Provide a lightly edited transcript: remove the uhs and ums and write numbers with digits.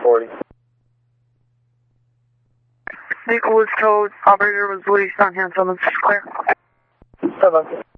40. Vehicle was towed. Operator was released on hand summons. Clear. 7.